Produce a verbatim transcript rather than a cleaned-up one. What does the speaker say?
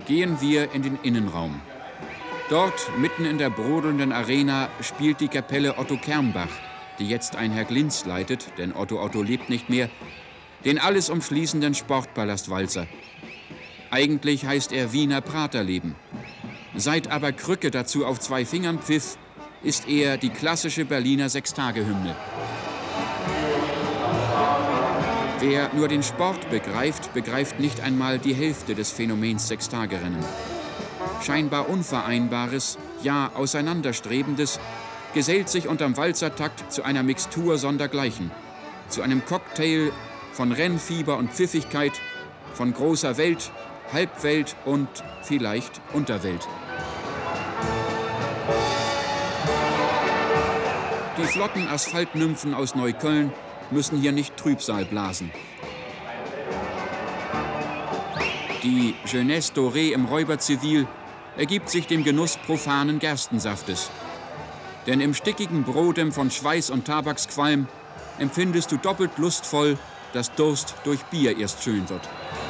Gehen wir in den Innenraum. Dort, mitten in der brodelnden Arena, spielt die Kapelle Otto Kernbach, die jetzt ein Herr Glinz leitet, denn Otto Otto lebt nicht mehr, den alles umschließenden Sportpalastwalzer. Eigentlich heißt er Wiener Praterleben. Seit aber Krücke dazu auf zwei Fingern pfiff, ist er die klassische Berliner Sechstagehymne. Wer nur den Sport begreift, begreift nicht einmal die Hälfte des Phänomens Sechstagerennen. Scheinbar Unvereinbares, ja Auseinanderstrebendes, gesellt sich unterm Walzertakt zu einer Mixtur sondergleichen, zu einem Cocktail von Rennfieber und Pfiffigkeit, von großer Welt, Halbwelt und vielleicht Unterwelt. Die flotten Asphaltnymphen aus Neukölln müssen hier nicht Trübsal blasen. Die Jeunesse dorée im Räuberzivil ergibt sich dem Genuss profanen Gerstensaftes. Denn im stickigen Brodem von Schweiß und Tabaksqualm empfindest du doppelt lustvoll, dass Durst durch Bier erst schön wird.